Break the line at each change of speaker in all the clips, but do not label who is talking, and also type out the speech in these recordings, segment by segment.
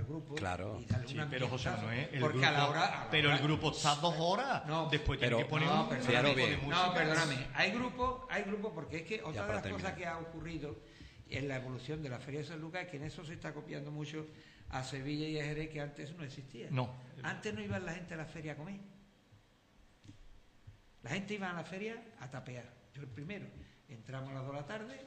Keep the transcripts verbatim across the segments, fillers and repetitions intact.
grupo.
Claro.
Y darle
Sí,
una
pero José Manuel, el
porque
grupo,
a la hora, a la
pero
hora,
el grupo está dos horas.
No,
después
pero,
tiene que poner
no,
un
perdóname,
tipo de música.
no, perdóname. Hay grupos, hay grupos porque es que otra de las
terminar.
cosas que ha ocurrido en la evolución de la Feria de San Lucas es que en eso se está copiando mucho a Sevilla y a Jerez, que antes no existía.
No.
Antes no iba la gente a la feria a comer. La gente iba a la feria a tapear. Yo el primero. Entramos a las dos de la tarde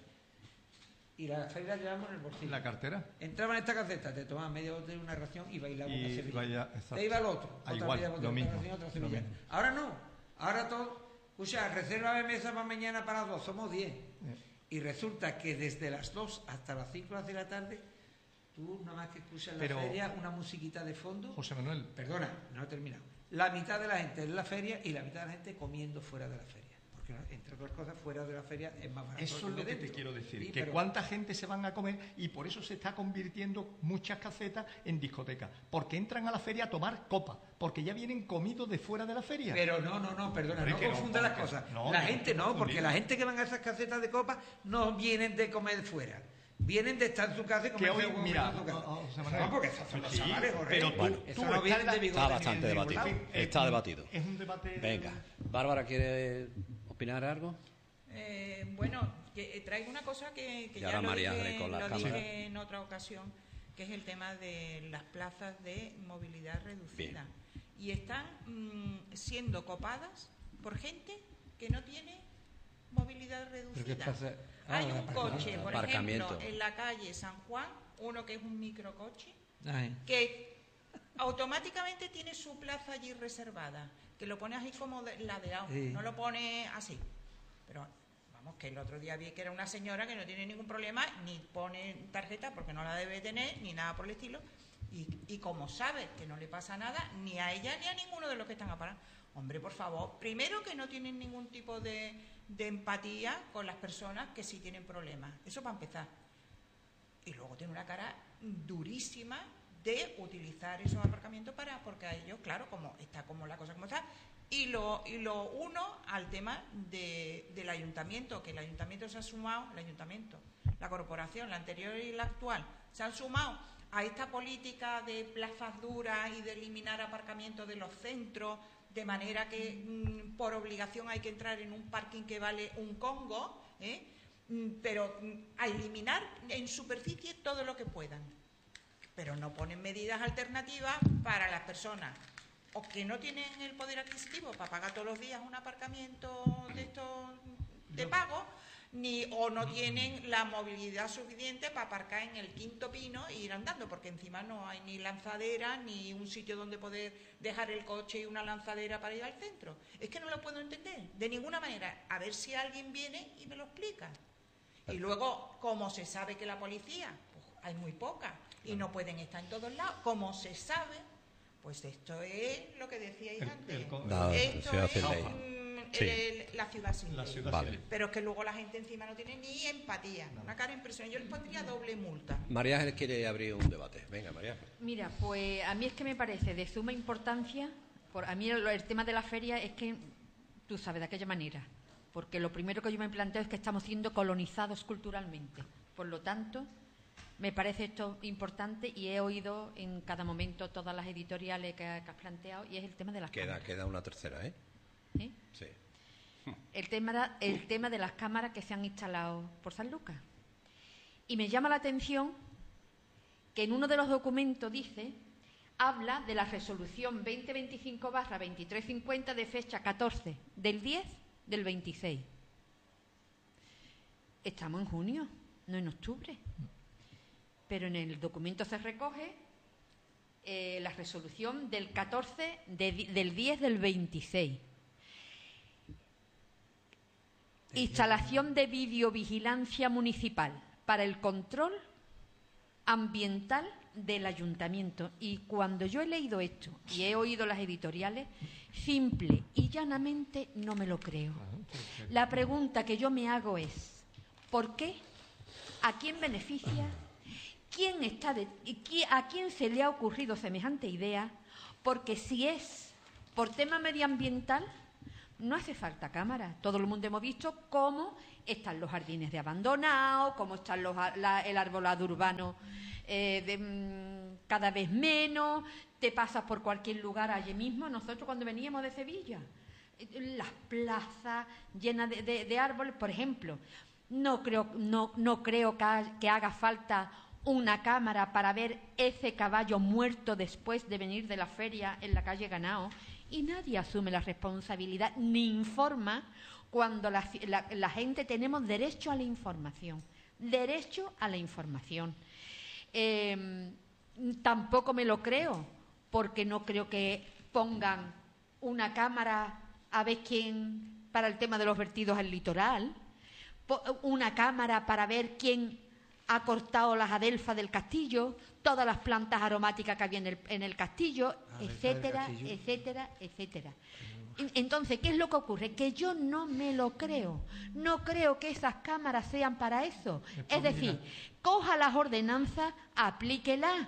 y la feria la llevamos en el bolsillo.
¿La cartera?
Entraba en esta caseta, te tomaban media botella de una ración y bailaba
Y
una sevillana.
baila- exacto.
Te iba al otro,
Ah,
otra
igual,
media botella
lo
de una
mismo,
ración, otra
lo
sevillana.
mismo.
Ahora no, ahora todo, escucha, reserva de mesa para mañana para las dos, somos diez.
Eh.
Y resulta que desde las dos hasta las cinco de la tarde, tú nada más que escuchas en la
Pero,
feria una musiquita de fondo.
José Manuel.
Perdona, no he terminado. La mitad de la gente en la feria y la mitad de la gente comiendo fuera de la feria. Porque, entre otras cosas, fuera de la feria es más barato.
Eso es lo que
dentro.
te quiero decir,
Sí,
que
pero-
cuánta gente se van a comer y por eso se está convirtiendo muchas casetas en discotecas, porque entran a la feria a tomar copa, porque ya vienen comidos de fuera de la feria.
Pero no, no, no, perdona,
Pero
no
es que no,
confunda las
porque-
cosas.
no,
la
no,
gente no,
confundir.
porque la gente que van a esas casetas de copa no vienen de comer fuera. Vienen de estar en su casa y
Que
comer
hoy, mira, oh, oh, José Manuel,
no, porque esas son las
sí,
chavales, Jorge.
pero tú-
Bueno,
eso
tú
no viene
estás-
de bigote
Está
ni
bastante
de
debatido.
ningún lado.
Está debatido.
Es un debate.
Venga, Bárbara, ¿quiere opinar algo?
Eh, bueno, que, eh, traigo una cosa que, que
Y
ya
ahora
lo,
María
dije,
Ángeles con la
lo
cámara.
dije en otra ocasión, que es el tema de las plazas de movilidad reducida. Y están mm, siendo copadas por gente que no tiene movilidad reducida.
pasa? Ah,
Hay un
aparcamiento.
coche, por
Aparcamiento.
ejemplo, en la calle San Juan, uno que es un microcoche,
Ay.
que automáticamente tiene su plaza allí reservada, que lo pones ahí como de, ladeado,
Sí.
no lo pones así. Pero vamos, que el otro día vi que era una señora que no tiene ningún problema, ni pone tarjeta porque no la debe tener, ni nada por el estilo, y, y como sabe que no le pasa nada, ni a ella ni a ninguno de los que están a parar. Hombre, por favor, primero que no tienen ningún tipo de, de empatía con las personas que sí tienen problemas, eso para empezar. Y luego tiene una cara durísima de utilizar esos aparcamientos para, porque a ellos, claro, como está como la cosa como está, y lo, y lo uno al tema de, del ayuntamiento, que el ayuntamiento se ha sumado, el ayuntamiento, la corporación, la anterior y la actual, se han sumado a esta política de plazas duras y de eliminar aparcamientos de los centros, de manera que mmm, por obligación hay que entrar en un parking que vale un congo, ¿eh? pero a eliminar en superficie todo lo que puedan, pero no ponen medidas alternativas para las personas o que no tienen el poder adquisitivo para pagar todos los días un aparcamiento de estos de pago, ni o no tienen la movilidad suficiente para aparcar en el Quinto Pino e ir andando, porque encima no hay ni lanzadera ni un sitio donde poder dejar el coche y una lanzadera para ir al centro. Es que no lo puedo entender de ninguna manera. A ver si alguien viene y me lo explica. Y luego, como se sabe que la policía, pues hay muy poca y no pueden estar en todos lados, como se sabe, pues esto es lo que decíais
El-
antes.
el con-
La
esto
ciudad
es
sin ley.
mm,
Sí.
el- la ciudad sin
La
ley.
ciudad
Vale.
sin ley.
Pero es que luego la gente encima no tiene ni empatía. Una cara impresionante. Yo les pondría doble multa.
María Ángeles quiere abrir un debate. Venga, María Ángeles.
Mira, pues a mí es que me parece de suma importancia, por, a mí el, el tema de la feria es que, tú sabes, de aquella manera, porque lo primero que yo me planteo es que estamos siendo colonizados culturalmente. Por lo tanto, me parece esto importante y he oído en cada momento todas las editoriales que, que has planteado y es el tema de las
Queda,
cámaras.
queda una tercera, ¿eh?
¿Sí?
Sí.
El tema, el tema de las cámaras que se han instalado por San Lucas. Y me llama la atención que en uno de los documentos dice, habla de la resolución veinte veinticinco barra veintitrés cincuenta de fecha catorce del diez del veintiséis. Estamos en junio, no en octubre. Pero en el documento se recoge eh, la resolución del catorce de, del diez del veintiséis. Instalación de videovigilancia municipal para el control ambiental del ayuntamiento. Y cuando yo he leído esto y he oído las editoriales, simple y llanamente no me lo creo. La pregunta que yo me hago es, ¿por qué? ¿A quién beneficia? ¿Quién está de, ¿A quién se le ha ocurrido semejante idea? Porque si es por tema medioambiental, no hace falta cámara. Todo el mundo hemos visto cómo están los jardines de abandonados, cómo están los, la, el arbolado urbano eh, de, mm, cada vez menos, te pasas por cualquier lugar allí mismo. Nosotros cuando veníamos de Sevilla, las plazas llenas de, de, de árboles, por ejemplo, no creo, no, no creo que, ha, que haga falta una cámara para ver ese caballo muerto después de venir de la feria en la calle Ganao, y nadie asume la responsabilidad ni informa cuando la, la, la gente tenemos derecho a la información, derecho a la información. Eh, tampoco me lo creo, porque no creo que pongan una cámara a ver quién para el tema de los vertidos al litoral, una cámara para ver quién ha cortado las adelfas del castillo, todas las plantas aromáticas que había en el, en el castillo, etcétera, etcétera, etcétera. Entonces, ¿qué es lo que ocurre? Que yo no me lo creo. No creo que esas cámaras sean para eso. Es decir, coja las ordenanzas, aplíquelas,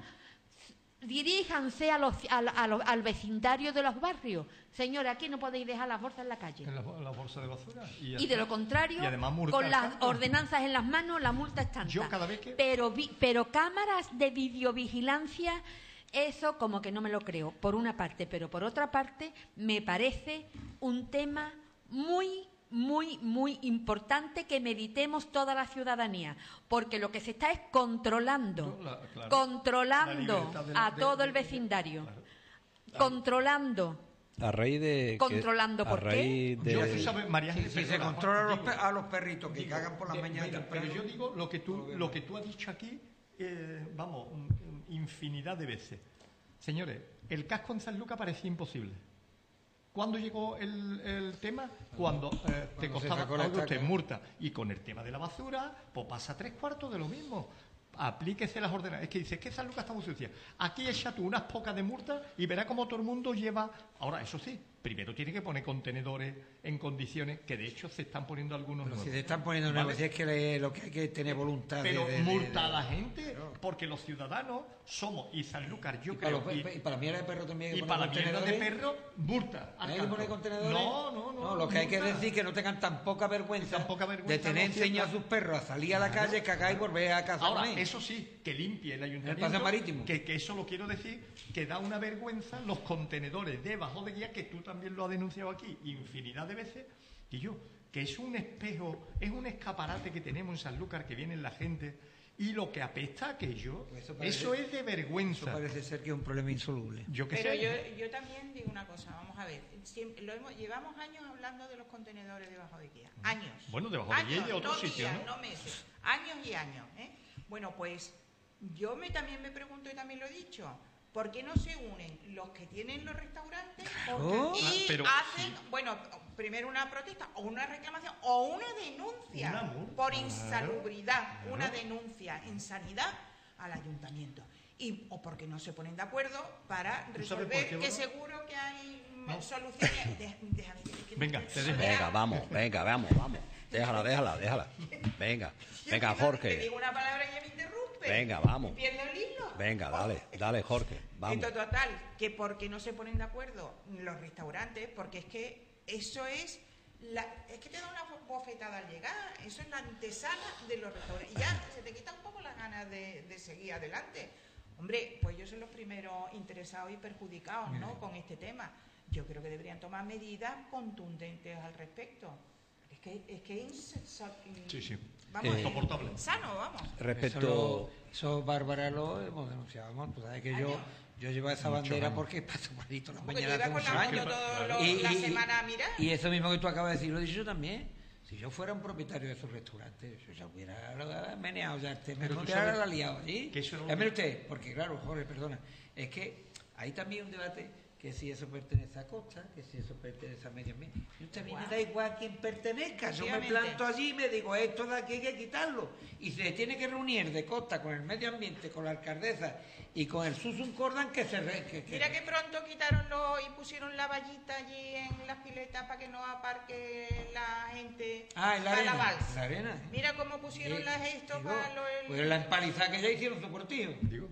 diríjanse a los, a, a los, al vecindario de los barrios. Señora, aquí no podéis dejar las bolsas en la calle.
En la, la bolsa de basura. Y,
y de lo contrario,
y
con las ordenanzas en las manos, la multa es tanta.
Yo cada vez que...
Pero, vi, pero cámaras de videovigilancia, eso como que no me lo creo, por una parte. Pero por otra parte, me parece un tema muy, muy, muy importante que meditemos toda la ciudadanía. Porque lo que se está es controlando, la, claro, controlando la a de, todo de, el vecindario. Claro. Controlando...
A raíz de...
¿Controlando
que,
por qué?
De...
Yo, tú sabes, María,
si, si se controla a los, pe a los perritos que digo, cagan por las
de,
mañanas...
Mira, pero yo digo lo que tú, lo que tú has dicho aquí, eh, vamos, infinidad de veces. Señores, el casco en San Lucas parecía imposible. ¿Cuándo llegó el, el tema? Cuando eh, te costaba algo, usted multa. Y con el tema de la basura, pues pasa tres cuartos de lo mismo. Aplíquese las ordenanzas. Es que dice, es que San Lucas está muy sucia. Aquí echa tú unas pocas de multa y verá cómo todo el mundo lleva... Ahora, eso sí, primero tiene que poner contenedores en condiciones que de hecho se están poniendo algunos
pero
nuevos.
Si se están poniendo
¿vale?
nuevos, si es que le, lo que hay que tener voluntad.
Pero
de, de,
multa
de, de,
a la gente,
claro. Porque
los ciudadanos somos, y Sanlúcar, yo
y
creo...
Para los, y, y para la mierda de perro también hay que
y
poner
para la mierda de perro, multa.
¿Hay que poner contenedores?
No, no, no.
No, lo que hay que decir que no tengan tan poca vergüenza,
tan poca vergüenza
de tener
no
enseñado a sus perros a salir a la
claro.
calle, cagar y volver a casa.
Ahora, eso sí, que limpie el ayuntamiento.
El paseo marítimo.
Que, que eso lo quiero decir, que da una vergüenza los contenedores de bajo de guía, que tú también lo has denunciado aquí infinidad de veces, y yo, que es un espejo, es un escaparate que tenemos en Sanlúcar, que viene la gente, y lo que apesta aquello, pues eso, parece, eso es de vergüenza.
Eso parece ser que es un problema insoluble.
Yo que
Pero
sé.
yo, yo también digo una cosa, vamos a ver, siempre, lo hemos, llevamos años hablando de los contenedores debajo de guía, años.
Bueno, debajo
años,
de guía y de otros
no
sitios,
días,
¿no?
no meses, años y años. ¿eh? Bueno, pues yo me también me pregunto y también lo he dicho, ¿por qué no se unen los que tienen los restaurantes
claro.
y
ah, pero,
hacen,
sí.
bueno, primero una protesta o una reclamación o una denuncia
una
por insalubridad,
claro.
una denuncia en sanidad al ayuntamiento? Y, o porque no se ponen de acuerdo para resolver, que bueno? seguro que hay no. soluciones. De, de, de,
venga, te dejo.
Venga, vamos, venga, vamos, vamos. Déjala, déjala, déjala. Venga, venga, Jorge.
Te digo una palabra y ya me interrumpe.
Venga, vamos.
Y pierdo el hilo.
Venga, dale, dale, Jorge, vamos.
Esto total, que porque no se ponen de acuerdo los restaurantes, porque es que eso es... La, es que te da una bofetada al llegar, eso es la antesala de los restaurantes. Y ya se te quitan un poco las ganas de, de seguir adelante. Hombre, pues ellos son los primeros interesados y perjudicados, ¿no?, con este tema. Yo creo que deberían tomar medidas contundentes al respecto. Es que es que es
sí, sí.
Vamos,
eh,
es sano, vamos.
Respecto...
Eso, eso Bárbara lo hemos denunciado, vamos, tú sabes que yo... Yo llevo esa bandera años. Porque paso malito las mañanas hace muchos años.
Todo y, la semana a mirar.
Y eso mismo que tú acabas de decir, lo he dicho yo también. Si yo fuera un propietario de esos restaurantes, yo ya hubiera meneado ya este, me hubiera la liado allí. Es mire usted, porque claro, Jorge, perdona, es que hay también un debate que si eso pertenece a Costa, que si eso pertenece a Medio Ambiente. Y usted a mí wow. me da igual a quien pertenezca. Yo me planto allí y me digo, esto de aquí hay que quitarlo. Y se tiene que reunir de Costa con el Medio Ambiente, con la alcaldesa y con el Susun Cordan que se... Re, que, que...
Mira que pronto quitaron lo, y pusieron la vallita allí en las piletas para que no aparque la gente
ah, en la
para
arena,
la balsa.
En la arena.
Mira cómo pusieron sí, las esto
digo,
para lo... El...
Pues la empalizada que ya hicieron su cortijo. Digo...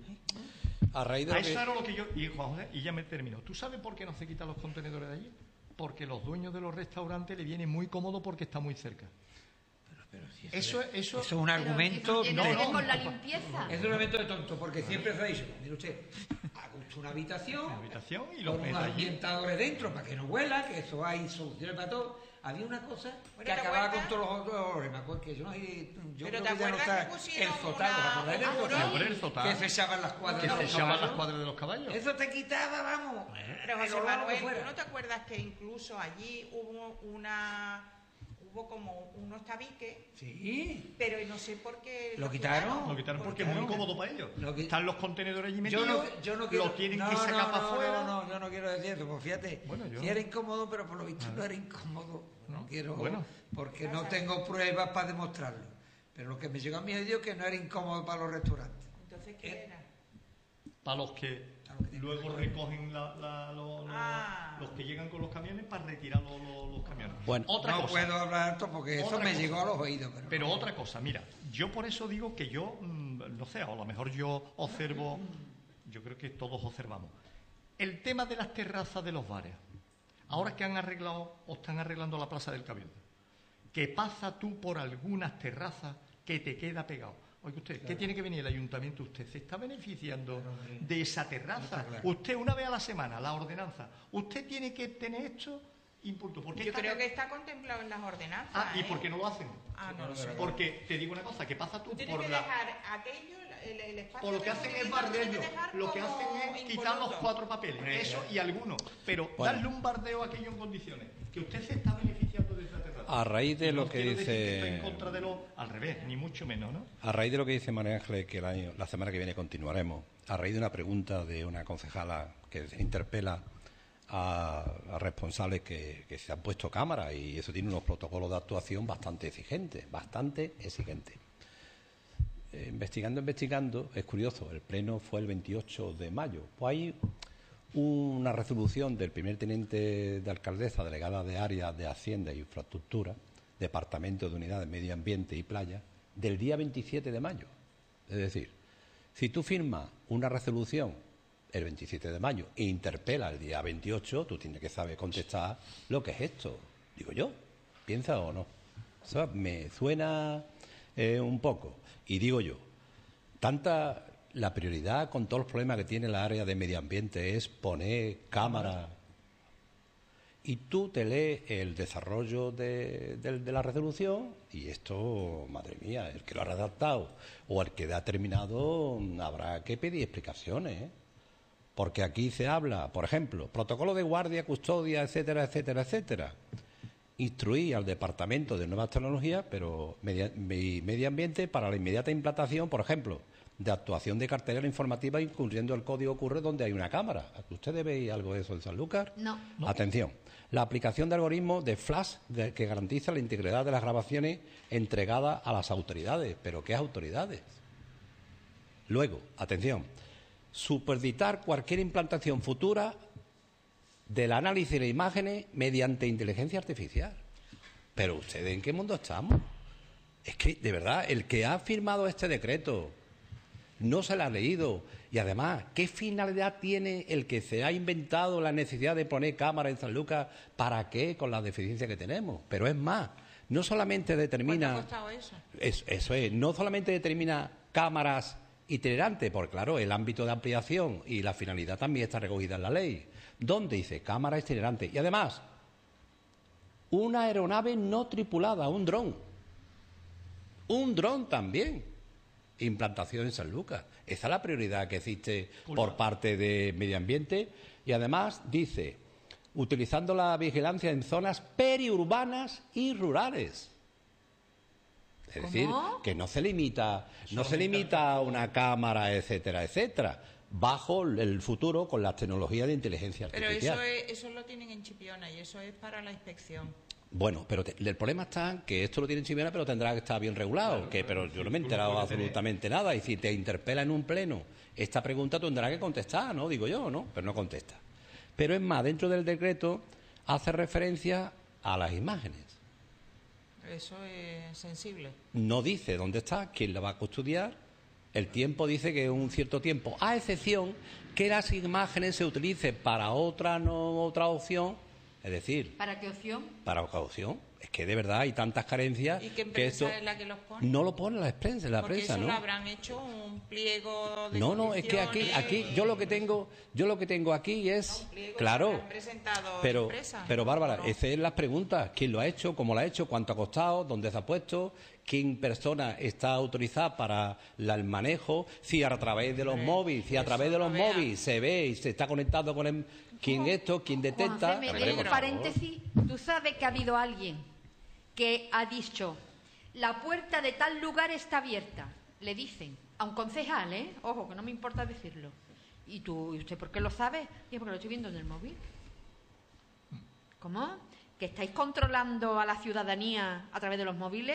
A raíz de
a
lo que...
eso era lo que yo... Y, Juan José, y ya me termino. ¿Tú sabes por qué no se quitan los contenedores de allí? Porque los dueños de los restaurantes le viene muy cómodo porque está muy cerca.
Pero si
eso,
eso,
eso,
eso es un argumento...
¿Y
no,
no,
no,
con la limpieza?
Es un argumento de tonto, porque siempre se ha dicho, mire usted, haga usted una habitación,
una habitación y los
con unos ambientadores dentro para que no huela, que eso hay soluciones para todo. Había una cosa
Bueno,
que
¿te
acababa
acuerdas?
con todos los otros olores. Me acuerdo que yo no sé, yo
Pero
creo
¿te
que ya no
acuerdas
está
que pusieron
el sotado,
una-
¿te acordáis del
un
sotado?
Hombre, el sotado.
Que se echaban las cuadras
que
de
se
los
echaban las
caballos.
cuadras de los caballos.
Eso te quitaba, vamos.
Pero
el
José
olor
Manuel,
que fuera.
¿tú no te acuerdas que incluso allí hubo una hubo como unos tabiques,
Sí.
pero no sé por qué
Lo quitaron.
Lo quitaron porque es
Claro.
muy incómodo para ellos.
Lo que-
Están los contenedores allí
Yo
metidos,
no, yo no quiero,
lo tienen
no,
que sacar
no,
para
no,
afuera.
No, no, yo no quiero decir eso, pues fíjate,
Bueno, yo-
si era incómodo, pero por lo visto no era incómodo. No quiero,
Bueno.
porque no tengo pruebas para demostrarlo. Pero lo que me llegó a mí es que no era incómodo para los restaurantes.
Entonces, ¿qué
Eh,
era?
Para los que
Para los que
luego
tienen-
recogen la- la- lo- lo-
Ah.
los que llegan con los camiones para retirar los, los- los camiones.
Bueno,
otra
no
cosa.
puedo hablar alto porque eso
Otra
me
cosa.
llegó a los oídos. Pero,
Pero
no.
otra cosa, mira, yo por eso digo que yo, mm, no sé, a lo mejor yo observo, yo creo que todos observamos. El tema de las terrazas de los bares, ahora que han arreglado o están arreglando la Plaza del Cabildo, que pasa tú por algunas terrazas que te queda pegado. Oye, usted, ¿qué tiene que venir el ayuntamiento? Usted se está beneficiando de esa terraza.
Claro.
Usted, una vez a la semana, la ordenanza, usted tiene que tener esto impulso. Porque
Yo
esta
creo
ter-
que está contemplado en las ordenanzas.
Ah, ¿y
¿eh?
por qué no lo hacen?
Ah, no lo sé.
Porque te digo una cosa, que pasa tú
Tú tienes
por
que
la...
dejar aquello, el, el espacio.
O lo que hacen es barrerlo, lo que hacen es quitar los cuatro papeles, eso y algunos, pero
Bueno.
darle un bardeo a aquello en condiciones, que usted se está beneficiando de esa terraza.
A raíz de
Y
lo
no
que
quiero decir que
dice-
estoy en contra de lo, al revés, ni mucho menos, ¿no?
A raíz de lo que dice María Ángeles, que el año, la semana que viene continuaremos, a raíz de una pregunta de una concejala que interpela a, a responsables que, que se han puesto cámaras, y eso tiene unos protocolos de actuación bastante exigentes, bastante exigentes. Eh, investigando, investigando, es curioso, el pleno fue el veintiocho de mayo. Pues hay una resolución del primer teniente de alcaldesa, delegada de áreas de Hacienda e Infraestructura, Departamento de Unidades, Medio Ambiente y Playa, del día veintisiete de mayo. Es decir, si tú firmas una resolución el veintisiete de mayo e interpela el día veintiocho, tú tienes que saber contestar lo que es esto. Digo yo, ¿piensa o no? Eso me suena eh, un poco. Y digo yo, tanta la prioridad con todos los problemas que tiene la área de medio ambiente es poner cámaras. Y tú te lees el desarrollo de, de, de la resolución y esto, madre mía, el que lo ha redactado o el que ha terminado, habrá que pedir explicaciones, ¿eh? Porque aquí se habla, por ejemplo, protocolo de guardia, custodia, etcétera, etcétera, etcétera. Instruir al Departamento de Nuevas Tecnologías, pero media, medio ambiente, para la inmediata implantación, por ejemplo, de actuación de cartelera informativa incluyendo el código Q R donde hay una cámara. ¿Ustedes veis algo de eso en Sanlúcar?
No.
No.
Atención. La aplicación de algoritmos de flash de, que garantiza la integridad de las grabaciones entregadas a las autoridades. ¿Pero qué autoridades? Luego, atención, supeditar cualquier implantación futura del análisis de imágenes mediante inteligencia artificial. Pero ¿ustedes en qué mundo estamos? Es que, de verdad, el que ha firmado este decreto no se lo ha leído. Y además, ¿qué finalidad tiene el que se ha inventado la necesidad de poner cámaras en Sanlúcar? ¿Para qué? Con la deficiencia que tenemos. Pero es más, no solamente determina...
¿Cuánto ha costado eso?
Es- eso es, no solamente determina cámaras itinerantes, porque claro, el ámbito de ampliación y la finalidad también está recogida en la ley. ¿Dónde dice cámaras itinerantes? Y además, una aeronave no tripulada, un dron. Un dron también. Implantación en Sanlúcar. Esa es la prioridad que existe por parte de Medio Ambiente. Y además dice, utilizando la vigilancia en zonas periurbanas y rurales. Es decir, que no se limita, no se limita a una cámara, etcétera, etcétera, bajo el futuro con las tecnologías de inteligencia
Pero
artificial.
eso, es, eso lo tienen en Chipiona y eso es para la inspección.
Bueno, pero te- el problema está que esto lo tiene en Chipiona, pero tendrá que estar bien regulado.
Claro,
que,
claro,
pero yo
sí,
no me he
tú no
enterado
puedes tener-
absolutamente nada. Y si te interpela en un pleno esta pregunta, tú tendrás que contestar, ¿no? Digo yo, ¿no? Pero no contesta. Pero es más, dentro del decreto hace referencia a las imágenes.
Eso es sensible.
No dice dónde está, quién la va a custodiar. El tiempo dice que es un cierto tiempo, a excepción que las imágenes se utilicen para otra no otra opción, es decir,
¿Para qué opción?
para otra opción. Es que de verdad hay tantas carencias.
¿Y qué
que
empresa
esto
es la que los pone?
no lo pone la prensa, la
Porque
prensa,
eso
¿no?
lo habrán hecho un pliego de
No, no, es que aquí, aquí yo lo que tengo, yo lo que tengo aquí es, claro, pero,
empresa,
pero Bárbara,
¿no?
esas son las preguntas: ¿quién lo ha hecho? ¿Cómo lo ha hecho? ¿Cuánto ha costado? ¿Dónde se ha puesto? ¿Quién persona está autorizada para la- el manejo? Si a través de los
Sí,
móviles, si a través de
eso
los
lo vea.
móviles se ve y se está conectado con el, quién esto, quién detecta.
Juanfe, me
Hombre,
dejo
por
un
favor.
paréntesis. Tú sabes que ha habido alguien que ha dicho, la puerta de tal lugar está abierta. Le dicen a un concejal, ¿eh? Ojo, que no me importa decirlo. ¿Y tú, ¿y usted por qué lo sabe? Y porque lo estoy viendo en el móvil. ¿Cómo? ¿Que estáis controlando a la ciudadanía a través de los móviles?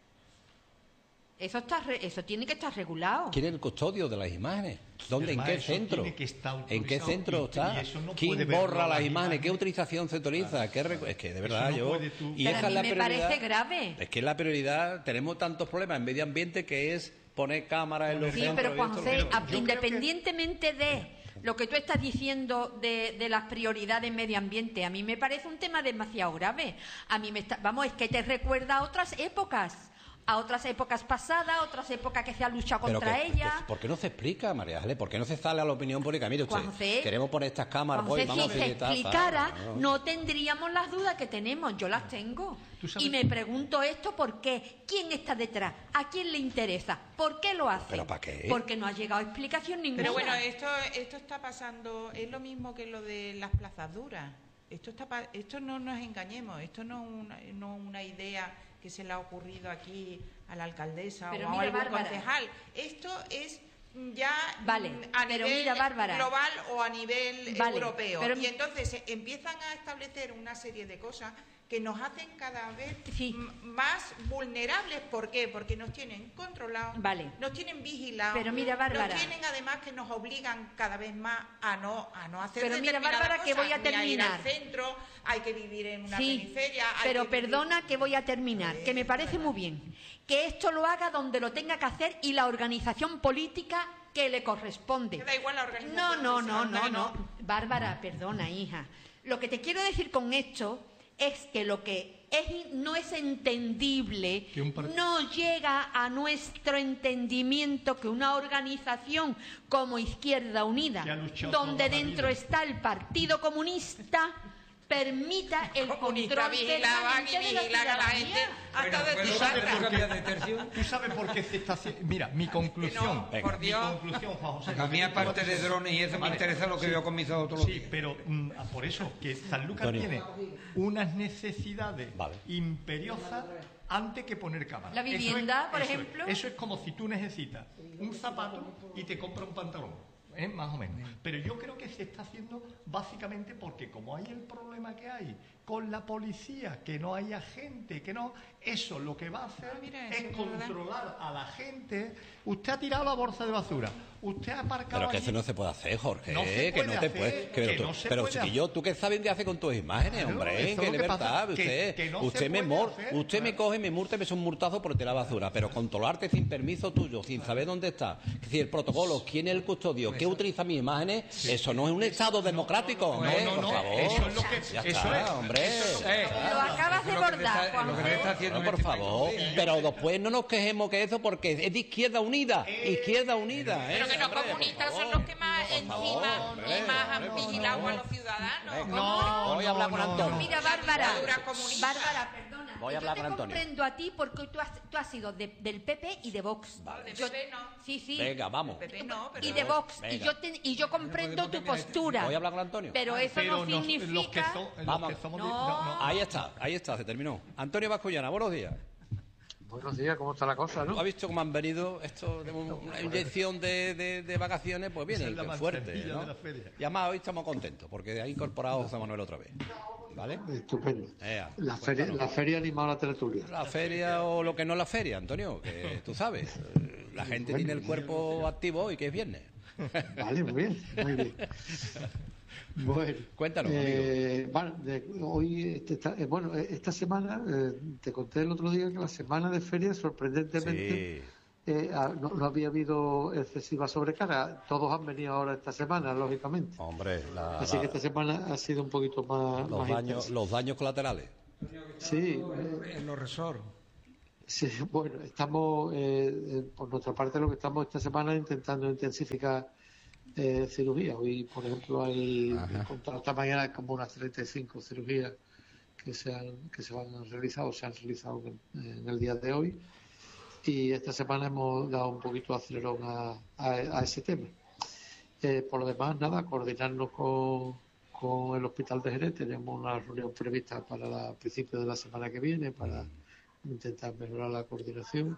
Eso está re- eso tiene que estar regulado.
¿Quién es el custodio de las imágenes? ¿Dónde? ¿En
Además,
qué
eso
centro?
tiene que estar
¿En qué
autorizado
centro
y-
está?
y eso no
¿Quién
puede verlo
borra las
las
imágenes? ¿Qué
imágenes?
utilización se autoriza? ¿Qué recu- es que de verdad
no
yo...
puede tú-
y
Pero
esa
a
es
mí
la
me
prioridad.
parece grave.
Es que es la prioridad. Tenemos tantos problemas en medio ambiente que es poner cámaras en los
Sí,
centros.
pero
y
Juan
esto,
José,
pero-
a-
yo creo
independientemente de lo que tú estás diciendo de, de las prioridades en medio ambiente, a mí me parece un tema demasiado grave. A mí me está, vamos, es que te recuerda a otras épocas, a otras épocas pasadas, a otras épocas que se ha luchado
Pero
contra
que-
ellas.
que- ¿Por qué no se explica, María Ángeles? ¿Por qué no se sale a la opinión pública? Mire usted,
Juan José,
queremos poner estas cámaras,
Juan
pues,
José,
vamos
si
a
se
hacer tal,
explicara,
tal,
no tendríamos las dudas que tenemos. Yo las tengo.
Tú sabes-
Y me pregunto esto por qué. ¿Quién está detrás? ¿A quién le interesa? ¿Por qué lo hace?
¿Pero para qué?
Porque no ha llegado explicación ninguna.
Pero bueno, esto, esto está pasando, es lo mismo que lo de las plazas duras. Esto, está, pa- esto no nos engañemos, esto no es una, no una idea que se le ha ocurrido aquí a la alcaldesa
Pero
o a
mira,
algún
Bárbara.
concejal. Esto es ya
Vale,
mm, a
pero
nivel
mira, Bárbara.
global o a nivel
Vale,
europeo.
pero-
Y entonces eh, empiezan a establecer una serie de cosas que nos hacen cada vez
Sí.
m- más vulnerables. ¿Por qué? Porque nos tienen controlados,
Vale.
nos tienen vigilados,
Pero mira, Bárbara.
nos tienen además que nos obligan cada vez más a no a no hacer
Pero mira,
determinadas
Bárbara, que
cosas,
voy a
ni ir
terminar.
al centro, hay que vivir en una
Sí,
periferia, hay
pero
que vivir-
perdona que voy a terminar, que me parece muy bien. Que esto lo haga donde lo tenga que hacer y la organización política que le corresponde.
Que da igual la organización
No, no,
que
no,
sea,
no,
no.
no. Bárbara, perdona, hija. Lo que te quiero decir con esto es que lo que es, in- no es entendible,
Que un part-
no llega a nuestro entendimiento que una organización como Izquierda Unida,
Que ha luchado
donde
toda la
dentro
vida.
está el Partido Comunista, permita el
Comunistas
control
vigilaban y
permanente de la
vigilan a la gente
ciudadanía.
hasta de
Bueno,
tu
¿sabes
casa.
tú cambias de tercio?
¿Tú sabes por qué se está haciendo? Mira, mi conclusión.
No,
Venga.
por
Mi
Dios.
conclusión, Juan José.
A mí, aparte de drones y eso, me
Vale.
interesa lo que veo con mis ojos todos los
Sí,
días.
pero mm, ah, por eso, que Sanlúcar
Antonio.
tiene unas necesidades
Vale.
imperiosas antes que poner cámara.
La
Eso es-
vivienda, por
eso es-
ejemplo.
Eso es como si tú necesitas un zapato y te compras un pantalón. ¿eh? Más o menos. Pero yo creo que se está haciendo básicamente porque como hay el problema que hay con la policía, que no haya gente, que no... Eso lo que va a hacer
Ah, mira, eso
es
es verdad.
controlar a la gente. Usted ha tirado la bolsa de basura. Usted ha aparcado
Pero que
allí.
eso no se puede hacer, Jorge.
No se
que
puede
no te
hacer,
puedes.
que
pero tú-
no se
pero
puede
chiquillo,
hacer.
¿tú qué sabes qué hace con tus imágenes,
Claro,
hombre?
eso es
Que
lo
de
que
verdad,
pasa, que-
usted,
que no
usted
se
me
puede
mor,
hacer,
usted me
claro.
coge, me multa y me hace un multazo por tirar basura, pero controlarte sin permiso tuyo, sin saber dónde está, es decir, el protocolo, quién es el custodio, qué utiliza mis imágenes, eso no es un Estado democrático, hombre,
no, no,
por
no,
favor.
eso es lo que-
ya
eso
está,
es,
hombre.
Eh,
Lo acabas de
es lo que te
bordar,
está- lo que te
Juanfe.
está haciendo
No,
en
por
este país
favor,
todos los días.
pero después no nos quejemos que eso porque es de Izquierda Unida, Izquierda Unida, ¿eh?
Pero que los
Hombre, por
comunistas son
favor.
los que más
Por
encima
favor, hombre,
y más han
hombre, por
vigilado
favor.
a los ciudadanos.
Venga.
No,
Voy a hablar
no,
con
no,
Antonio.
no.
Mira, Bárbara,
Dictadura comunista.
Bárbara, perdona.
Voy a
yo
hablar
te
con Antonio.
comprendo a ti porque tú has, tú has sido de- del P P y de Vox.
De
Yo-
P P no.
Sí, sí.
Venga, vamos.
P P no, pero...
Y de Vox. Y
Venga.
yo, te- y yo comprendo tu postura.
Voy a hablar con Antonio.
Pero eso
Pero
no
nos- los que
significa...
son- los
Vamos.
que somos de-
No.
Ahí está, ahí está, se terminó. Antonio Vascullana, buenos días.
Buenos días, ¿cómo está la cosa,
¿Tú
no?
has visto cómo han venido esto de un- una inyección de, de- de vacaciones? Pues viene,
Esa es la
que fuerte,
manzanilla
¿no?
de la feria.
Y además hoy estamos contentos porque ha incorporado José Manuel otra vez. ¿Vale?
Estupendo.
Ea,
La feria,
cuéntanos.
la feria animada a la tertulia.
La feria o lo que no es la feria, Antonio, que tú sabes. eh, La gente tiene el cuerpo activo hoy, que es viernes.
Vale, muy bien, muy bien. Bueno,
Cuéntanos,
eh, bueno, de- hoy, este, esta- eh, bueno, eh, esta semana, eh, te conté el otro día que la semana de feria, sorprendentemente,
Sí.
eh, ah, no, no había habido excesiva sobrecarga. Todos han venido ahora esta semana, lógicamente.
Hombre, la-
Así
la-
que esta semana ha sido un poquito más,
los,
más
daños,
intensa.
los daños colaterales.
Sí.
En los resorts.
Sí, bueno, estamos, eh, por nuestra parte, lo que estamos esta semana intentando intensificar eh, cirugías. Hoy, por ejemplo, hay contra esta mañana como unas treinta y cinco cirugías que se han, que se han realizado, se han realizado en, en el día de hoy. Y esta semana hemos dado un poquito de acelerón a, a, a ese tema. Eh, por lo demás, nada, coordinarnos con, con el Hospital de Jerez. Tenemos una reunión prevista para la, principios de la semana que viene para intentar mejorar la coordinación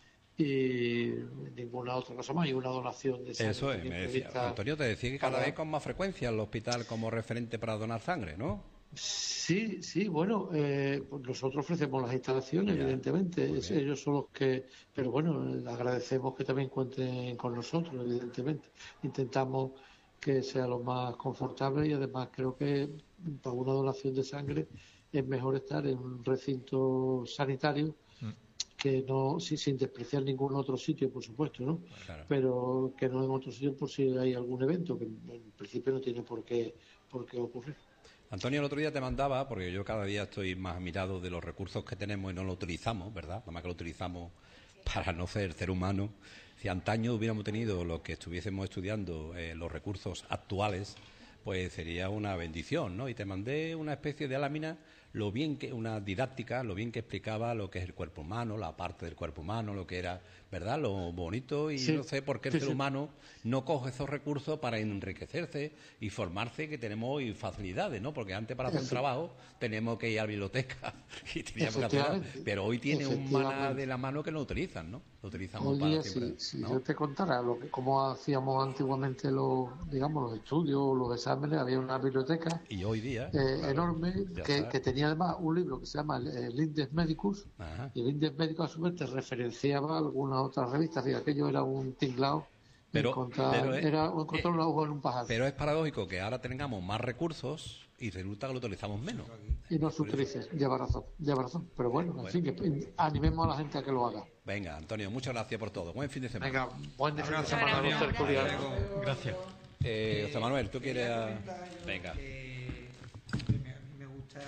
y ninguna otra cosa más. Y una donación de sangre.
Eso es, me decía, Antonio, te decía que cada para... vez con más frecuencia el hospital como referente para donar sangre, ¿no?
Sí, sí, bueno, eh, pues nosotros ofrecemos las instalaciones, ya, evidentemente, es, ellos son los que, pero bueno, agradecemos que también cuenten con nosotros, evidentemente. Intentamos que sea lo más confortable y además creo que para una donación de sangre es mejor estar en un recinto sanitario mm. que no, sí, sin despreciar ningún otro sitio, por supuesto, ¿no? Claro. Pero que no en otro sitio por si hay algún evento, que en principio no tiene por qué, por qué ocurrir.
Antonio, el otro día te mandaba, porque yo cada día estoy más admirado de los recursos que tenemos y no los utilizamos, ¿verdad? Nada más que lo utilizamos para no ser ser humano. Si antaño hubiéramos tenido lo que estuviésemos estudiando, eh, los recursos actuales, pues sería una bendición, ¿no? Y te mandé una especie de lámina, lo bien que, una didáctica, lo bien que explicaba lo que es el cuerpo humano, la parte del cuerpo humano, lo que era, ¿verdad?, lo bonito, y sí, no sé por qué el sí, ser sí. humano no coge esos recursos para enriquecerse y formarse, que tenemos hoy facilidades, ¿no? Porque antes para hacer un trabajo teníamos que ir a la biblioteca y teníamos que hacer, pero hoy tiene un maná de la mano que no utilizan, ¿no? Lo utilizamos
hoy
para
día,
siempre,
si,
¿no?
si yo te contara lo que, cómo hacíamos antiguamente los, digamos, los estudios, los exámenes, había una biblioteca
y hoy día
eh,
claro,
enorme que, que tenía además un libro que se llama el Index Medicus. Ajá. Y el Index Medicus a su vez te referenciaba algunas otras revistas, y aquello era un tinglao.
Pero,
encontrar,
pero es,
era encontrar
eh,
una aguja en un pajar.
Pero es paradójico que ahora tengamos más recursos y resulta que lo utilizamos menos.
Y no se utilice, lleva razón, lleva razón. Pero bueno, bueno, en fin, que animemos a la gente a que lo haga.
Venga, Antonio, muchas gracias por todo. Buen fin de semana.
Venga, buen fin de semana.
Gracias.
Gracias.
Gracias.
Eh, José Manuel, ¿tú quieres...? A... Venga.
Que, que a mí me gusta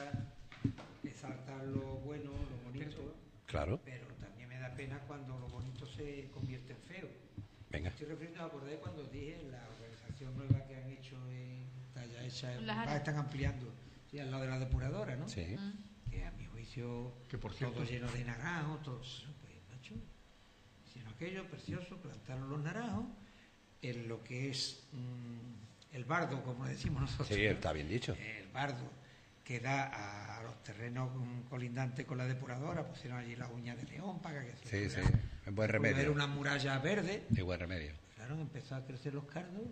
exaltar lo bueno, lo bonito.
Claro.
Pero también me da pena cuando lo bonito se convierte en feo.
Venga.
Estoy refiriendo, me acordé cuando dije la organización nueva que han hecho en talla hecha, en, va, están ampliando, sí, al lado de la depuradora, ¿no?
Sí.
Que a mi juicio,
que por cierto,
todo lleno de naranjos, todos, pues, macho, sino aquello precioso, plantaron los naranjos en lo que es mmm, el bardo, como decimos nosotros.
Sí, está bien dicho.
El bardo que da a, a los terrenos colindantes con la depuradora, pusieron allí las uñas de león para que
se sí, sí, es buen remedio.
Era una muralla verde.
Sí, buen remedio.
Claro, empezó a crecer los cardos.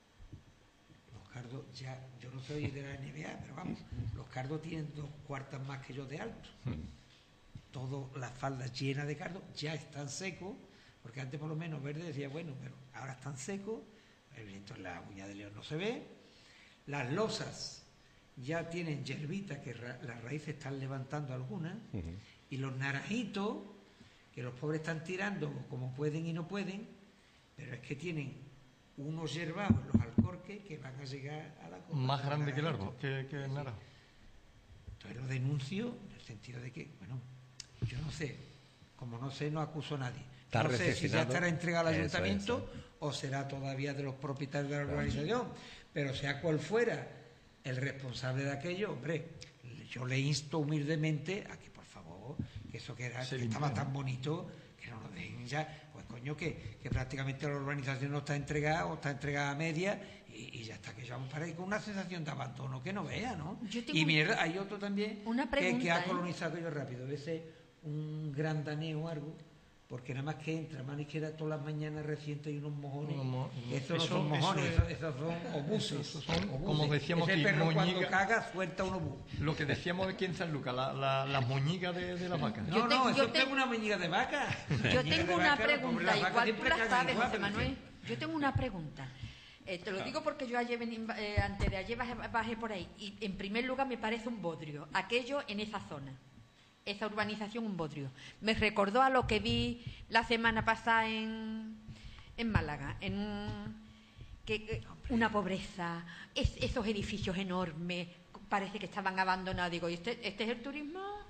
Los cardos ya, yo no soy de la N B A, pero vamos, los cardos tienen dos cuartas más que yo de alto. Mm. Todas las faldas llenas de cardos ya están secos, porque antes por lo menos verde decía, bueno, pero ahora están secos, el viento en la uña de león no se ve. Las losas ya tienen hierbita, que ra las raíces están levantando algunas, uh-huh. y los naranjitos, que los pobres están tirando como pueden y no pueden, pero es que tienen unos hierbados, los alcorques, que van a llegar a la copa.
Más grande que el árbol, que, que el naranjo.
Entonces lo denuncio en el sentido de que, bueno, yo no sé, como no sé, no acuso a nadie.
Está
no sé si ya estará entregado al
eso,
ayuntamiento
eso.
o será todavía de los propietarios de la urbanización, pero sea cual fuera el responsable de aquello, hombre, yo le insto humildemente a que, por favor, que eso que, era, que estaba tan bonito, que no lo dejen ya, pues coño, que, que prácticamente la urbanización no está entregada o está entregada a media y, y ya está, que ya vamos para ahí con una sensación de abandono que no vea, ¿no? Y mierda, hay otro también
una pregunta,
que, que ha
¿eh?
colonizado yo rápido, a veces un gran danés o algo, porque nada más que entra, mano izquierda, todas las mañanas recientes hay unos mojones. No, no, esos
eso,
no son mojones,
eso es,
esos, esos son obuses.
Esos son,
obuses.
Como decíamos
Ese
aquí,
perro
moñiga,
cuando caga suelta un obús.
Lo que decíamos aquí en San Lucas, la, la, las moñigas de, de las vacas.
No, no, eso es una moñiga de vaca.
Yo tengo una pregunta, igual tú la sabes, José Manuel. Yo tengo una pregunta. Eh, te lo digo porque yo ayer, eh, antes de ayer bajé, bajé por ahí y en primer lugar me parece un bodrio, aquello en esa zona. Esa urbanización un bodrio. Me recordó a lo que vi la semana pasada en, en Málaga, en que, una pobreza, es, esos edificios enormes, parece que estaban abandonados. Digo, ¿y este, este es el turismo?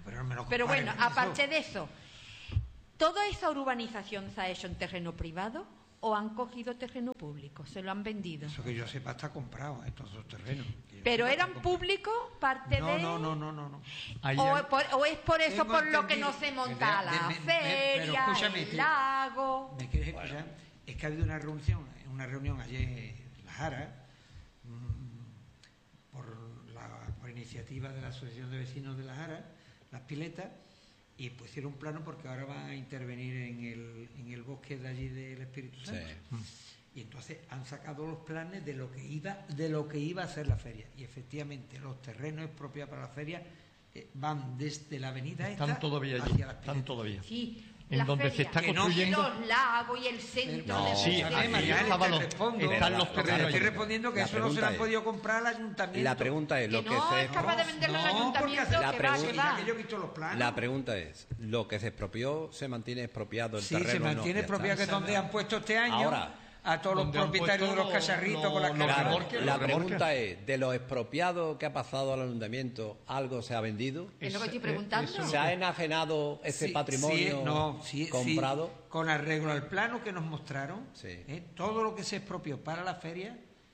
pero, no
pero bueno, aparte de eso, ¿toda esa urbanización se ha hecho en terreno privado o han cogido terreno público? ¿Se lo han vendido?
Eso que yo sepa está comprado, ¿eh? Todos esos terrenos.
¿Pero eran públicos parte
no,
de...?
No, no, no, no, no.
O, hay... por, ¿O es por eso por lo que no se monta la
me, me,
feria,
me,
el lago...?
¿Me quieres escuchar? Bueno. Es que ha habido una reunión, una reunión ayer en La Jara, mmm, por, la, por iniciativa de la Asociación de Vecinos de La Jara, Las Piletas, y pusieron un plano porque ahora van a intervenir en el, en el bosque de allí del Espíritu Santo. Sí. Y entonces han sacado los planes de lo que iba de lo que iba a ser la feria. Y efectivamente los terrenos expropiados para la feria eh, van desde la avenida esta
están todavía allí,
hacia las
están todavía.
Sí.
En donde feria, se está construyendo
no, los lagos y el centro
no,
de
sí,
a ver, María,
estaba
te
los,
respondo,
están los terrenos.
Estoy respondiendo que
la
eso no se lo han
es,
podido comprar al ayuntamiento.
La pregunta es
que
lo que
no,
se
es capaz de venderlo
no,
al ayuntamiento.
La,
que
pregu
va, que va.
Que yo he visto los planos.
La pregunta es, ¿lo que se expropió se mantiene expropiado el
sí,
terreno?
Sí, se mantiene
no,
expropiado, que es donde han puesto este año.
Ahora,
a todos los propietarios de los cacharritos lo, con las
remorques. La, la pregunta es, ¿de lo expropiado que ha pasado al ayuntamiento, algo se ha vendido?
Es lo que estoy preguntando.
¿Se ha enajenado ese
sí,
patrimonio
sí, no, sí,
comprado?
Sí, con arreglo al plano que nos mostraron,
sí.
¿eh? Todo lo que se expropió para la feria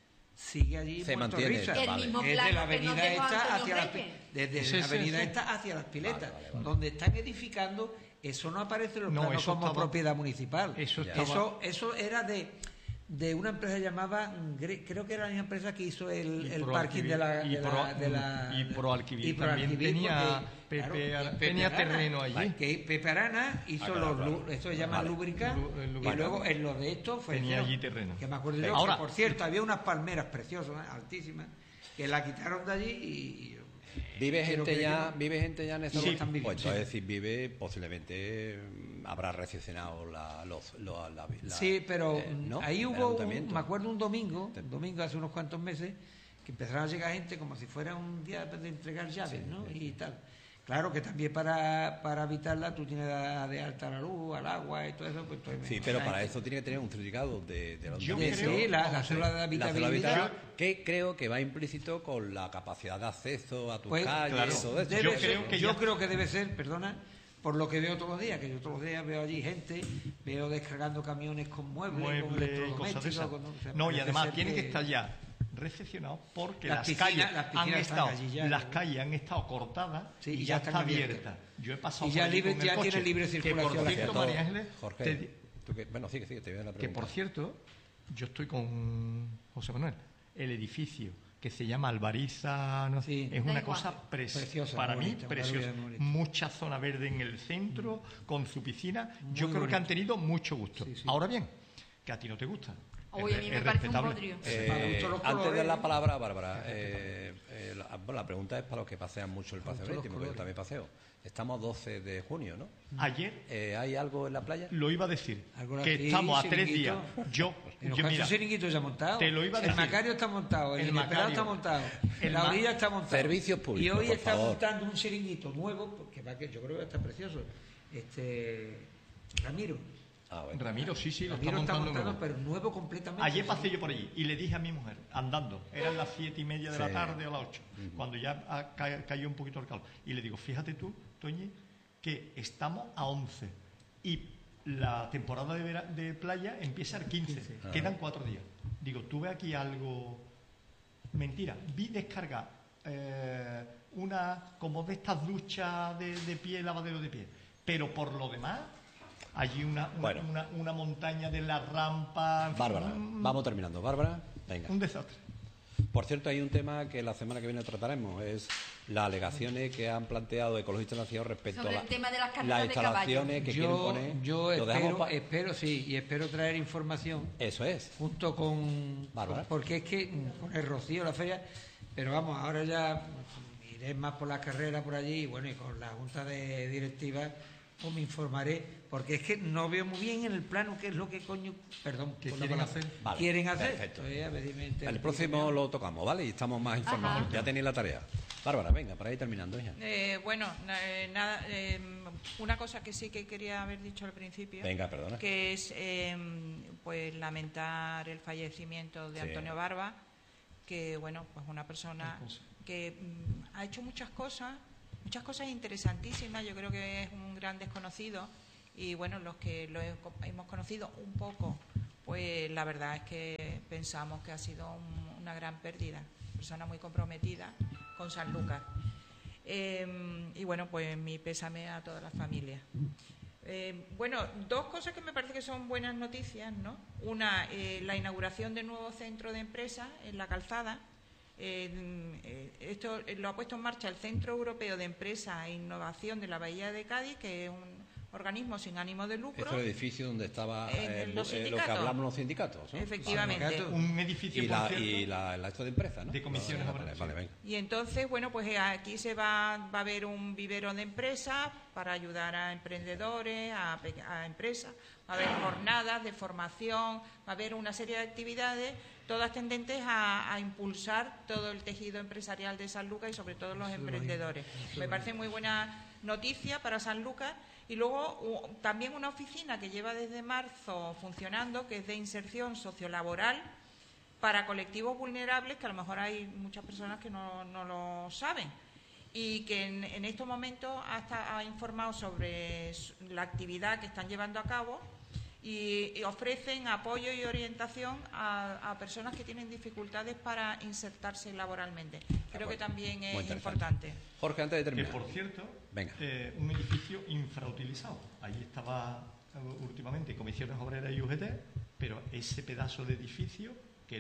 sigue allí
se
Puerto
mantiene,
Risa.
El mismo
desde
plano
la avenida
que nos
esta hacia
las,
desde
sí,
la
sí,
avenida
sí.
esta hacia las piletas,
vale, vale, vale.
donde están edificando, eso no aparece en los
no,
planos como
estaba,
propiedad municipal.
Eso,
eso, eso era de de una empresa llamada, creo que era la misma empresa que hizo el, el parking de la, de,
pro,
la, de la
y Proalquivir
y
también tenía,
porque,
Pepe,
claro,
Pepe
tenía
Arana,
terreno allí
vale.
que Pepe Arana hizo ah, claro, los claro. Esto se llama vale. Lubrica y luego en lo de esto fue
tenía allí terreno
que me acuerdo yo, ahora, que, por cierto había unas palmeras preciosas, altísimas, que la quitaron de allí y
¿Vive gente, ya, que... ¿Vive gente ya en esa
sí,
zona? Pues entonces, si vive, posiblemente habrá recepcionado la, los, la, la, la
sí, pero
eh, ¿no?
ahí hubo, un, me acuerdo un domingo, un domingo hace unos cuantos meses, que empezaron a llegar gente como si fuera un día de entregar llaves, sí, ¿no? Sí, sí. Y tal. Claro que también para, para evitarla tú tienes de alta la luz, al agua y todo eso. Pues, pues,
sí, pero para eso tiene que tener un certificado de, de los
Yo creo, sí, la, la cédula de habitabilidad.
Que creo que va implícito con la capacidad de acceso a tus
pues,
calles.
Claro,
eso, eso.
Yo, creo que, yo creo que debe ser, perdona, por lo que veo todos los días, que yo todos los días veo allí gente, veo descargando camiones con muebles,
muebles
con electrodomésticos.
Con, o sea, no, y además tiene que, que estar ya recepcionado porque las,
las, piscinas,
calles
las
han estado
ya,
las calles han estado cortadas
sí,
y,
y
ya,
ya
está abierta. Yo he pasado
y ya,
por
libre,
con el
ya
coche,
tiene libre circulación.
Que por cierto, María Ángeles,
Jorge,
te,
¿tú qué? Bueno, sigue, sigue, te voy a la pregunta.
Que por cierto, yo estoy con José Manuel. El edificio que se llama Albariza, no, sí, es una cosa pres preciosa, para mí bonito, preciosa. Mucha zona verde en el centro, mm. con su piscina. Muy yo creo bonito. Que han tenido mucho gusto. Sí, sí. Ahora bien, que a ti no te gusta.
Hoy a mí me parece un bodrio.
Eh, antes de dar la palabra a Bárbara, eh, eh, la, bueno, la pregunta es para los que pasean mucho el paseo marítimo, porque yo también paseo. Estamos doce de junio, ¿no?
Ayer.
Eh, ¿Hay algo en la playa?
Lo iba a decir.
Que
sí, estamos a tres días. Yo,
en
yo mira.
Chiringuitos ya montado.
Te lo iba a
el
decir.
Macario está montado, el, el Macario está montado,
el
la orilla está montado.
Servicios públicos.
Y hoy
por
está
favor.
montando un chiringuito nuevo, porque va que yo creo que está precioso. Este Ramiro.
Ah, bueno.
Ramiro, sí, sí, lo
Ramiro
está montando,
está montado,
nuevo.
pero nuevo completamente.
Ayer pasé yo por allí y le dije a mi mujer, andando, eran las siete y media de sí. la tarde o las ocho, uh-huh. cuando ya ca cayó un poquito el calor. Y le digo, fíjate tú, Toñi, que estamos a once y la temporada de, de playa empieza el quince, quince. Ah. Quedan cuatro días. Digo, tú ves aquí algo... Mentira, vi descargar eh, una, como de estas duchas de, de pie, lavadero de pie, pero por lo demás... Allí una, una, bueno. una, una montaña de la rampa...
Bárbara, un, vamos terminando. Bárbara, venga.
Un desastre.
Por cierto, hay un tema que la semana que viene trataremos, es las alegaciones que han planteado Ecologistas Nacionales respecto
sobre
a la,
el tema de las,
las instalaciones que
yo,
quieren poner.
Yo espero, espero, sí, y espero traer información.
Eso es.
Junto con...
Bárbara.
Porque es que con el Rocío, la feria... Pero vamos, ahora ya iré más por la carrera por allí y bueno, y con la Junta de Directiva pues me informaré, porque es que no veo muy bien en el plano qué es lo que coño, perdón,
¿qué quieren hacer?
Vale,
quieren hacer.
Perfecto.
Entonces,
el próximo lo tocamos, ¿vale? Y estamos más informados. Ajá. Ya tenéis la tarea. Bárbara, venga, para ir terminando ya.
Eh, bueno, eh, nada, eh, una cosa que sí que quería haber dicho al principio.
Venga, perdona.
Que es, eh, pues, lamentar el fallecimiento de sí. Antonio Barba, que, bueno, pues una persona que mm, ha hecho muchas cosas muchas cosas interesantísimas. Yo creo que es un gran desconocido y bueno, los que lo hemos conocido un poco, pues la verdad es que pensamos que ha sido un, una gran pérdida. Persona muy comprometida con Sanlúcar. Eh, y bueno, pues mi pésame a toda la familia. Eh, bueno, dos cosas que me parece que son buenas noticias, ¿no? Una, eh, la inauguración del nuevo centro de empresas en la Calzada. Eh, eh, esto lo ha puesto en marcha el Centro Europeo de Empresa e Innovación de la Bahía de Cádiz, que es un organismo sin ánimo de lucro.
Este es el edificio donde estaba eh,
los
eh, lo que hablamos los sindicatos, ¿no?
Efectivamente.
Un edificio,
y
por
la,
cierto,
y la, la esto de empresa, ¿no?
De comisiones.
Vale, vale, vale.
Y entonces, bueno, pues aquí se va, va a haber un vivero de empresas para ayudar a emprendedores, a, a empresas, va a haber jornadas de formación, va a haber una serie de actividades, todas tendentes a, a impulsar todo el tejido empresarial de Sanlúcar y sobre todo los emprendedores. Me parece muy buena noticia para Sanlúcar. Y luego uh, también una oficina que lleva desde marzo funcionando, que es de inserción sociolaboral para colectivos vulnerables, que a lo mejor hay muchas personas que no, no lo saben, y que en, en estos momentos hasta ha informado sobre la actividad que están llevando a cabo y, y ofrecen apoyo y orientación a, a personas que tienen dificultades para insertarse laboralmente. Creo que también es importante.
Jorge, antes de terminar.
Que, por cierto,
Venga.
Eh, un edificio infrautilizado. Allí estaba eh, últimamente Comisiones Obreras y U G T, pero ese pedazo de edificio, que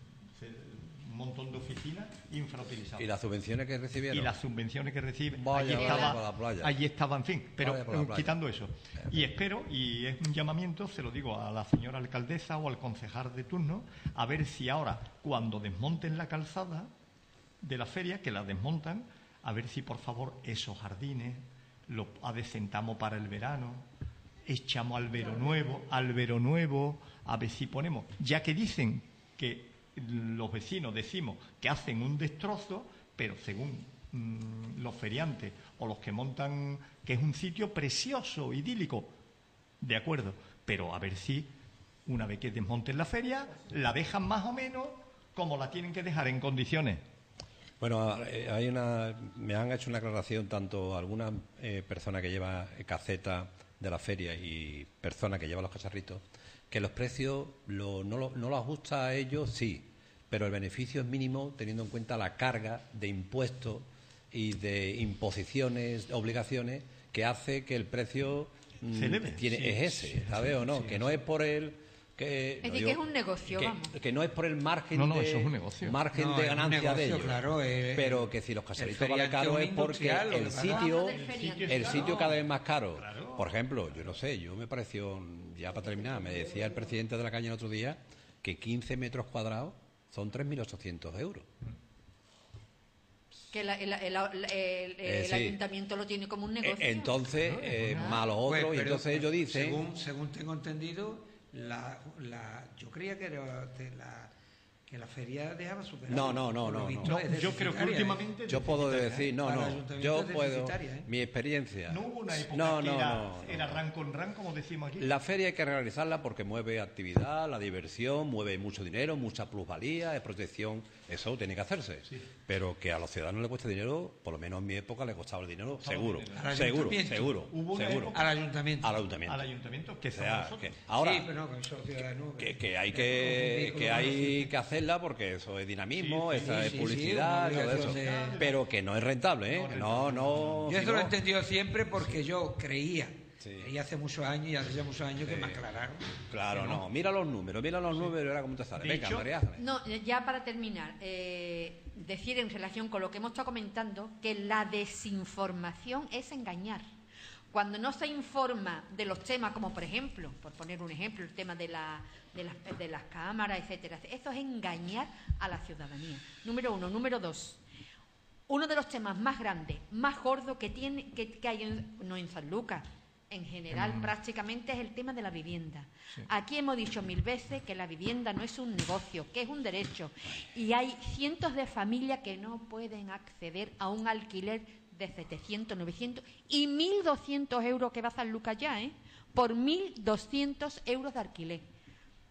mm, un montón de oficinas infrautilizadas.
¿Y las subvenciones que recibieron?
Y las subvenciones que reciben.
Vaya,
allí estaba,
por la playa.
allí estaba, en fin, pero
eh,
quitando eso. Y espero, y es un llamamiento, se lo digo a la señora alcaldesa o al concejal de turno, a ver si ahora, cuando desmonten la calzada de la feria, que la desmontan, a ver si por favor esos jardines los adecentamos para el verano, echamos albero nuevo, albero nuevo, a ver si ponemos, ya que dicen que los vecinos decimos que hacen un destrozo, pero según mmm, los feriantes o los que montan, que es un sitio precioso, idílico, de acuerdo, pero a ver si una vez que desmonten la feria, la dejan más o menos como la tienen que dejar, en condiciones.
Bueno, hay una, me han hecho una aclaración tanto alguna eh, persona que lleva caseta de la feria y persona que lleva los cacharritos, que los precios lo, no, lo, no los ajusta a ellos, sí, pero el beneficio es mínimo teniendo en cuenta la carga de impuestos y de imposiciones, obligaciones, que hace que el precio mm, tiene, sí, es ese, sí, ¿sabes o no? Sí, que no es por el... Que,
es
no,
decir,
yo,
que es un negocio,
que,
vamos.
Que no es por el margen
no, no,
de,
eso es un negocio.
Margen
no,
de ganancia
negocio,
de ellos.
Claro, eh,
pero que si los cacharritos
vale
caro es porque el sitio,
el,
el sitio cada vez más caro.
Claro.
Por ejemplo, yo no sé, yo me pareció, ya para terminar, me decía el presidente de la Caña el otro día que quince metros cuadrados son tres mil ochocientos euros.
Que la, el, el, el, el,
eh,
el
sí.
ayuntamiento lo tiene como un negocio.
Entonces, eh,
ah.
más los otros,
pues,
y entonces ellos dicen...
Según, según tengo entendido, la, la, yo creía que, era de la, que la feria dejaba superar.
No, no, no, no,
no. no yo creo que últimamente...
¿eh? Yo puedo decir, no, no, yo puedo...
¿eh?
Mi experiencia...
No hubo una época
no,
que
no,
era,
no, no.
era ran con ran, como decimos aquí.
La feria hay que realizarla porque mueve actividad, la diversión, mueve mucho dinero, mucha plusvalía, es protección, eso tiene que hacerse. Sí. Pero que a los ciudadanos les cueste dinero, por lo menos en mi época le costaba el dinero, seguro, seguro, seguro,
¿Hubo
seguro.
Al ayuntamiento.
Al ayuntamiento.
Al ayuntamiento, que
o sea,
somos
que ahora,
sí, pero no, que, eso, ciudadano,
que, que hay que, que, hay que hacerla porque eso es dinamismo, sí, sí, esa sí, es sí, publicidad, sí, todo eso. De... Pero que no es rentable, ¿eh? No, no.
Yo
si
eso
no...
lo he entendido siempre porque yo creía. Sí. Y hace muchos años, y hace ya muchos años sí. que me aclararon.
Claro, no. no. Mira los números, mira los sí. números, era cómo te sale. Venga,
hecho,
María.
No, ya para terminar, eh, decir en relación con lo que hemos estado comentando, que la desinformación es engañar. Cuando no se informa de los temas, como por ejemplo, por poner un ejemplo, el tema de, la, de, las, de las cámaras, etcétera, eso es engañar a la ciudadanía. Número uno. Número dos. Uno de los temas más grandes, más gordos que, tiene, que, que hay, en, no en Sanlúcar, en general, mm. prácticamente es el tema de la vivienda. Sí. Aquí hemos dicho mil veces que la vivienda no es un negocio, que es un derecho. Y hay cientos de familias que no pueden acceder a un alquiler de setecientos, novecientos y mil doscientos euros que va a Sanlúcar ya, ¿eh? Por mil doscientos euros de alquiler.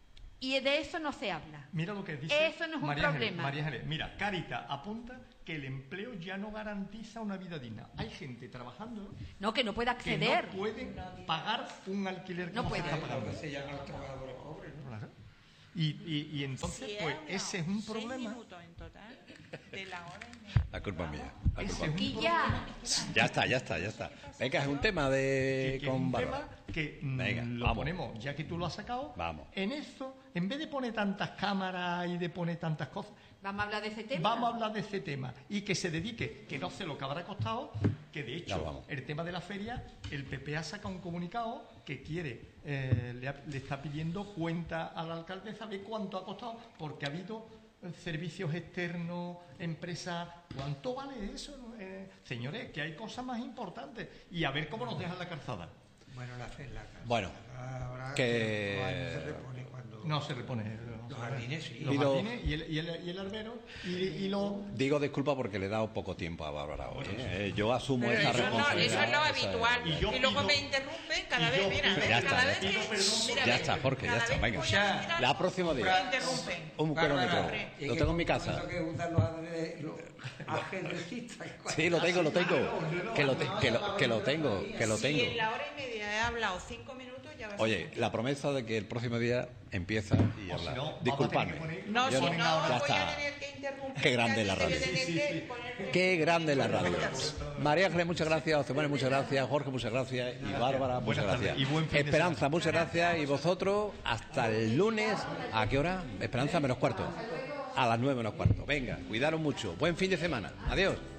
Y de eso no se habla.
Mira lo que dice
eso no es un
María
problema.
Ángeles, María Ángeles. Mira, Cáritas apunta que el empleo ya no garantiza una vida digna. Hay gente trabajando
no, que no puede acceder.
que no pueden pagar un alquiler que
no
no
puede.
se está pagando.
Se llaman los trabajadores pobres, ¿no?
Claro. Y, y, y entonces,
Sí,
pues,
no,
ese es un
seis
problema.
minutos en total de la hora y media.
La culpa es mía. La
Ese
culpa
es
es
un
mía.
Y ya.
problema
Ya está, ya está, ya está. Venga, es un tema de...
que, que es
con
un
Bárbara.
tema que mm,
Venga,
lo
vamos.
ponemos, ya que tú lo has sacado,
Vamos.
en esto, en vez de poner tantas cámaras y de poner tantas cosas,
Vamos a hablar de ese tema.
vamos a hablar de ese tema y que se dedique, que no sé lo que habrá costado, que de
Ya
hecho
vamos.
el tema de la feria, el P P ha sacado un comunicado que quiere, eh, le, ha- le está pidiendo cuenta a la alcaldesa de cuánto ha costado, porque ha habido eh, servicios externos, empresas, ¿cuánto vale eso? Eh, señores, que hay cosas más importantes y a ver cómo nos dejan la calzada.
Bueno, la fe la
Bueno,
ahora
que-
no, no se repone cuando
No se repone.
los jardines sí.
Los
Y lo-
jardines y el, y el, y el albero y, y lo...
Digo disculpa porque le he dado poco tiempo a Bárbara hoy. ¿eh? Eh, Yo asumo
Pero
esa
eso, no,
responsabilidad.
eso es lo
esa-
habitual.
Y
Y,
yo
luego
pido-
me interrumpen cada
y
vez,
yo
mira,
pido-
ves,
Ya
cada
está,
vez
ya.
que...
Pido perdón.
mira,
Ya
ves,
está, Jorge, ya
cada
está,
vez
venga.
que voy a mirar,
La próxima día.
me interrumpen.
Un
Bárbara,
cronómetro.
y
Lo
que
tengo en mi
como
casa.
eso que usan los ajedre- los ajedrecistas.
Sí, lo tengo, lo tengo. Que lo, te- que lo, que lo tengo, que lo
Si
tengo.
en la hora y media he hablado cinco minutos, ya va a ser
Oye,
mucho.
la promesa de que el próximo día empieza y
O si
habla.
no, vamos a
Disculpadme.
tener que poner-
No,
Yo
si
no-
no,
ya
voy
está.
a tener que interrumpir.
Qué grande
casi,
la radio.
voy a tener
Sí, sí,
que
sí.
ponerte-
Qué grande la radio. María Ángeles, muchas gracias. José Manuel, muchas gracias. Jorge, muchas gracias. Y Bárbara, muchas
Buenas tardes
gracias.
y buen fin de
Esperanza,
semana.
muchas gracias. Y vosotros, hasta el lunes. ¿A qué hora? Esperanza, menos cuarto. A las nueve menos cuarto. Venga, cuidaros mucho. Buen fin de semana. Adiós.